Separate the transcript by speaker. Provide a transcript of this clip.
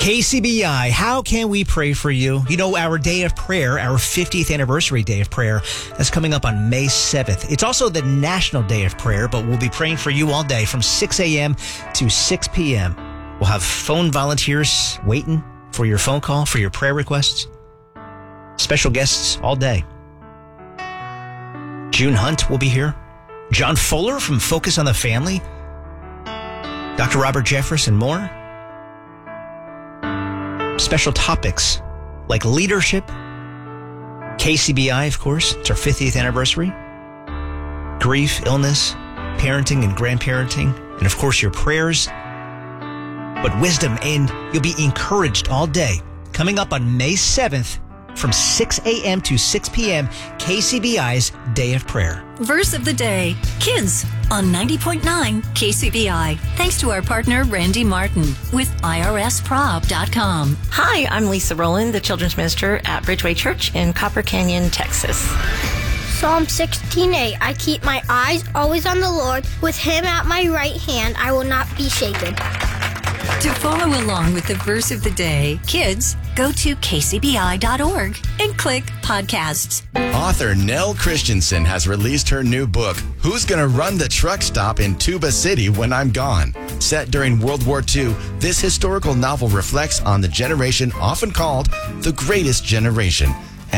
Speaker 1: KCBI, how can we pray for you? You know, our day of prayer, our 50th anniversary day of prayer, that's coming up on May 7th. It's also the National Day of Prayer, but we'll be praying for you all day from 6 a.m. to 6 p.m. We'll have phone volunteers waiting for your phone call, for your prayer requests. Special guests all day. June Hunt will be here. John Fuller from Focus on the Family. Dr. Robert Jeffress and more. Special topics like leadership, KCBI, of course, it's our 50th anniversary, grief, illness, parenting and grandparenting, and of course your prayers, but wisdom, and you'll be encouraged all day. Coming up on May 7th from 6 a.m. to 6 p.m., KCBI's Day of Prayer.
Speaker 2: Verse of the Day, Kids, on 90.9 KCBI. Thanks to our partner, Randy Martin, with IRSProb.com.
Speaker 3: Hi, I'm Lisa Rowland, the Children's Minister at Bridgeway Church in Copper Canyon, Texas.
Speaker 4: Psalm 16:8, I keep my eyes always on the Lord. With him at my right hand, I will not be shaken.
Speaker 2: To follow along with the verse of the day, kids, go to kcbi.org and click podcasts.
Speaker 5: Author Nell Christensen has released her new book, Who's Gonna Run the Truck Stop in Tuba City When I'm Gone? Set during World War II, this historical novel reflects on the generation often called the greatest generation.